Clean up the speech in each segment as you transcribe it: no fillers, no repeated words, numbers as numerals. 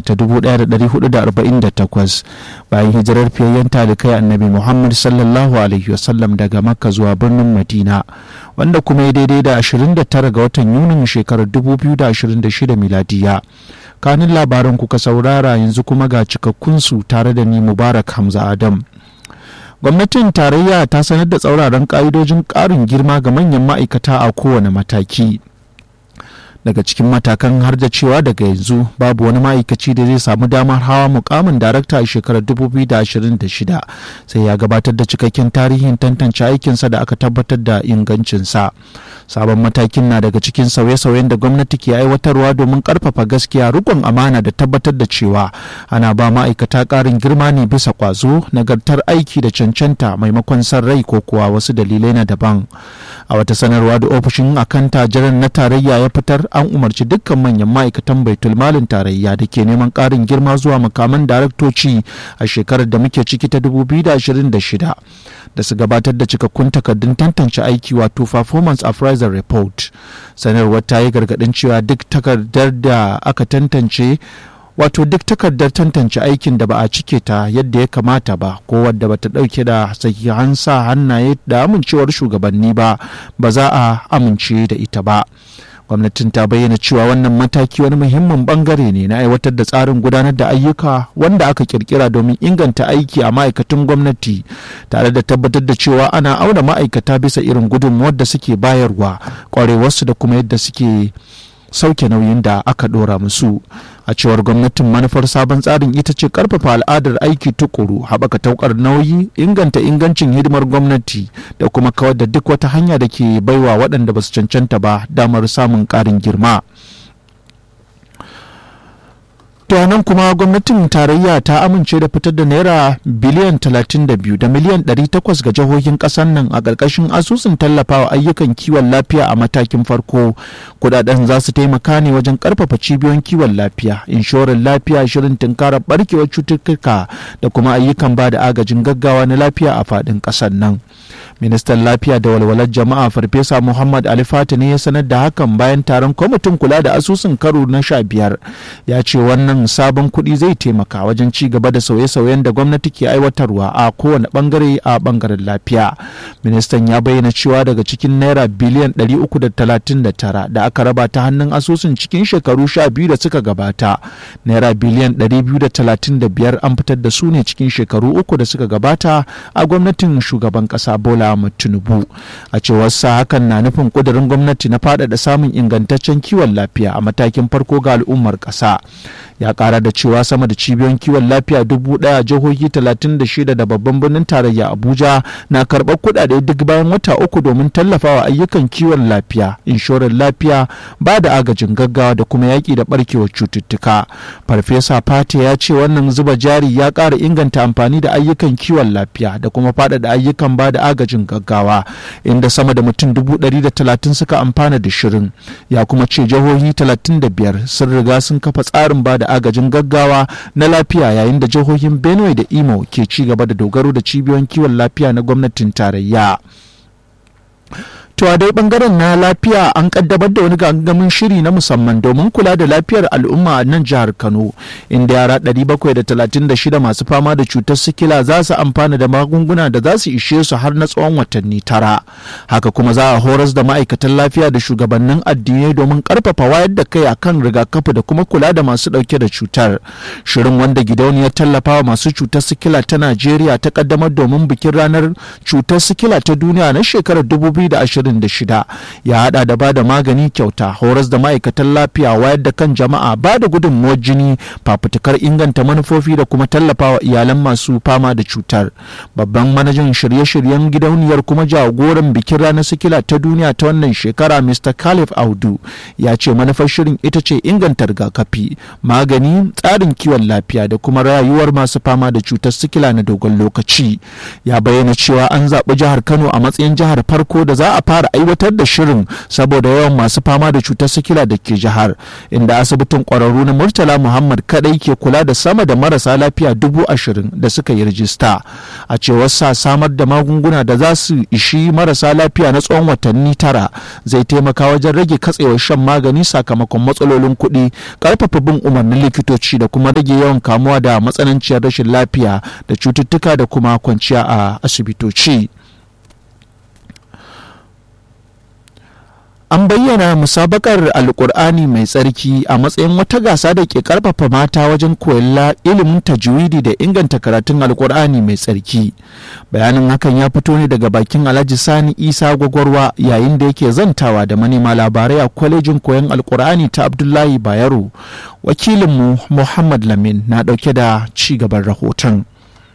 ta 1448 bayan hijirar fiyayyen talikai annabi Muhammad sallallahu alaihi wasallam daga Makka zuwa birnin Madina, wanda kuma ya daidai da 29 ga watan Yunin shekarar 2026 miladiya. Kanin labaran kuka saurara, yanzu kuma ga cikakkunsu tare da ni Mubarak Hamza Adam. Gwamnatin tarayya ta sanar da tsauraran ƙa'idojin ƙarin girma ga manyan ma'aikata a kowane mataki. Daga cikin matakan har da cewa daga yanzu babu wani ma'aikaci da zai samu damar hawa mukamin darakta a shekarar 2026 sai ya gabatar da cikakken tarihin tantance aikinsa da aka tabbatar da ingancinsa. Sabon matakin na daga cikin sauye-sauyen da gwamnati ke aiwatarwa domin karfafa gaskiya, rikon amana da tabbatar da cewa ana ba ma'aikata ƙarin girma ne bisa kwazo, nagartar aiki da cancanta maimakon son rai ko kuwa wasu dalilai na daban. A wata sanarwa da ofishin akanta jiran na tarayya ya fitar, an umarci dukkan manyan ma'aikatan baitulmalin tarayya da ke neman ƙarin girma zuwa makaman daraktoci a shekarar da muke ciki ta 2026 da su gabatar da cikakkun takardun tantance aiki, wato performance appraisal report. Sanarwar ta yi gargaɗin cewa duk takardar da aka tantance, wato duk takardar tantance aikin da ba a cike ta yadda ya kamata ba ko wadda bata dauke da sahihan sa hannaye da amincewar shugabanni ba za a amince da ita ba. Gwamnatin ta bayyana cewa wannan mataki wani muhimmin bangare ne na aiwatar da tsarin gudanar da ayyuka wanda aka kirkira domin inganta aiki a ma'aikatan gwamnati, tare da tabbatar da cewa ana auna ma'aikata bisa irin gudunmuwar da suke bayarwa, kwarewarsu da kuma yadda suke sauke nauyin da aka dora musu. A cewar gwamnatin, manufar sabon tsarin ita ce karfafa al'adar aiki tukuru, haɓaka taukar nauyi, inganta ingancin hidimar gwamnati da kuma kawar da duk wata hanya da ke baiwa waɗanda ba su cancanta ba damar samun ƙarin girma. nan kuma gwamnatin tarayya ta amince da fitar da naira biliyan 32 da miliyan 800 ga jihohin kasar nan a ƙarƙashin asusun tallafawa ayyukan kiwon lafiya a matakin farko. Kudaden za su taimaka ne wajen ƙarfafa cibiyoyin kiwon lafiya, inshorar lafiya, shirin tunkarar barkewar cututtuka da kuma ayyukan ba da agajin gaggawa na lafiya a faɗin ƙasar nan. Ministan lafiya da walwalar jama'a Farfesa Muhammad Ali Fati ne ya sanar da hakan bayan taron kwamitin kula da asusun karo na 15. Ya ce wannan sabon kuɗi zai taimaka wajen ci gaba da sauye-sauyen da gwamnati ke aiwatarwa a kowane bangare a bangaren lafiya. Ministan ya bayyana cewa daga cikin naira biliyan 339 da aka raba ta hannun asusun cikin shekaru 12 da suka gabata, naira biliyan 235 an fitar da su ne cikin shekaru 3 da suka gabata a gwamnatin shugaban ƙasa Bola Ahmed Tinubu. A cewar sa hakan na nufin ƙudurin gwamnati na faɗaɗa samun ingantaccen kiwon lafiya a matakin farko ga al'ummar ƙasa. Ya kara da cewa sama da cibiyoyin kiwon lafiya 1,000 jihohi 36 da babban birnin tarayya Abuja na karɓar kuɗaɗe duk bayan wata 3 domin tallafawa ayyukan kiwon lafiya, inshorar lafiya, ba da agajin gaggawa da kuma yaƙi da ɓarkewar cututtuka. Farfesa Fati ya ce wannan zuba jari ya ƙara inganta amfani da ayyukan kiwon lafiya da kuma faɗaɗa ayyukan ba da agajin gaggawa, inda sama da mutum 130 suka amfana da shirin. Ya kuma ce jihohi 35 sun riga sun kafa tsarin ba da agajin gaggawa na lafiya, yayin da jihohin Benue da Imo ke ci gaba da dogaro da cibiyoyin kiwon lafiya na gwamnatin tarayya. To a dai bangaren na lafiya, an kaddamar da wani gangamin shiri na musamman domin kula da lafiyar al'umma a nan jihar Kano, inda yara 736 masu fama da cutar sikila za su amfana da magunguna da za su ishe su har na tsawon watanni 9. Haka kuma za a horas da ma'aikatan lafiya da shugabannin addinai domin karfafa wayar da kai akan rigakafi da kuma kula da masu dauke da cutar. Shirin, wanda gidauniyar tallafawa masu cutar sikila ta Najeriya ta kaddamar domin bikin ranar cutar sikila ta duniya na shekarar 2026, ya hada da ba da magani kyauta, horas da ma'aikatan lafiya, wayar da kan jama'a, ba da gudunmuwar jini, fafutukar inganta manufofi da kuma tallafawa iyalan masu fama da cutar. Babban manajan shirye-shiryen gidauniyar kuma jagoran bikin ranar sikila ta duniya ta wannan shekara, Mr. Khalif Audu, ya ce manufar shirin ita ce inganta rigakafi, magani, tsarin kiwon lafiya da kuma rayuwar masu fama da cutar sikila na dogon lokaci. Ya bayyana cewa an zaɓi jihar Kano a matsayin jihar farko da za a fara aiwatar da shirin saboda yawan masu fama da cutar sikila da ke jihar, inda asibitin ƙwararru na Murtala Muhammad kadai ke kula da sama da marasa lafiya 20,000 da suka yi rijista. A cewar sa, samar da magunguna da za su ishi marasa lafiya na tsawon watanni 9 zai taimaka wajen rage katsewar shan magani sakamakon matsalolin kuɗi, ƙarfafa bin umarnin likitoci da kuma rage yawan kamuwa da matsananciyar rashin lafiya da cututtuka da kuma kwanciya a asibitoci. An bayyana musabakar alkur'ani mai tsarki a matsayin wata gasa da ke karfafa mata wajen koyon ilimin tajwidi da inganta karatun alkur'ani mai tsarki. Bayanin hakan ya fito ne daga bakin Alhaji Sani Isa Gwagwarwa yayin da yake zantawa da manema labarai a kwalejin koyon alkur'ani ta Abdullahi Bayero. Wakilinmu Muhammad Lamin na dauke da ci gaban rahoton.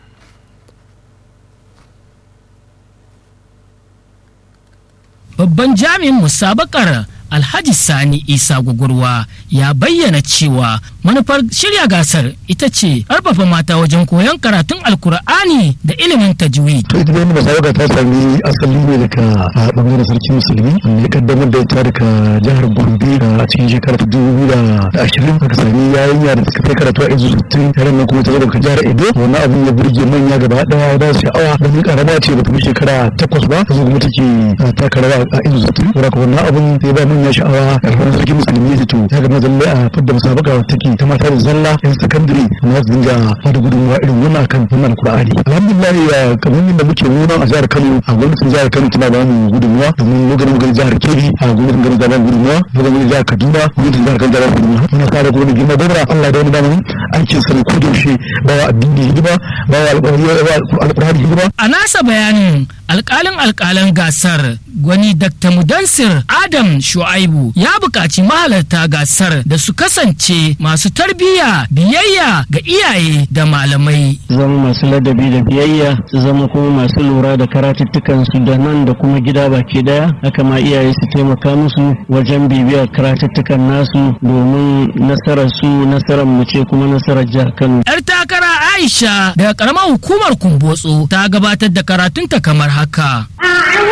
Babban jami'in musabakar Alhaji Sani Isa Gugurwa ya bayyana cewa manufar shirya gasar ita ce ƙarfafa mata wajen koyon karatun alkur'ani da ilimin tajwid. To ita wannan musabaka ta sami asali ne daga bangaren sarki musulmi wanda ya kaddamar da ita daga jihar Gombe a cikin shekarar 2020. Aka sami yarinya da suka kai karatu a izu 60 tare nan kuma ta zo daga jihar Edo. Wannan abin ya burge manya gaba daya da sha'awa domin karama ce bata fi shekara 8 ba ta zo kuma take taka rawa a izu 60. Saboda wannan abin sai ba manya sha'awa karfin sarki musulmi ya to ya ga mazalle a fadda musabaka take ta mata da zalla yan sakandare na su dinga fada gudunmawa irin wannan kan wannan Qur'ani. Alhamdulillah kamar yadda muke nuna a jihar Kano, a gwamnatin jihar Kano tana ba mu gudunmawa domin lokacin jihar Kebbi a gwamnatin garin Jihar gudunmawa, lokacin jihar Kaduna gwamnatin jihar Kano da gudunmawa. Muna fara gwamnatin girma gwamna Allah da wani dama aikin sa ko da yaushe ba wa addini hidima ba wa alƙur'ani hidima. A nasa bayanin alƙalin gasar gwani Dr. Mudansir Adam Shu'aibu ya buƙaci mahalarta gasar da su kasance masu tarbiyya, biyayya ga iyaye da malamai. Zama masu ladabi da biyayya, su zama kuma masu lura da karatuttukan su da nan da kuma gida baki daya. Haka ma iyaye su taimaka musu wajen bibiyar karatuttukan nasu domin nasarar su nasarar mu ce kuma nasarar jihar Kano. Yar takara Aisha daga karamar hukumar Kumbotso ta gabatar da karatunta kamar haka.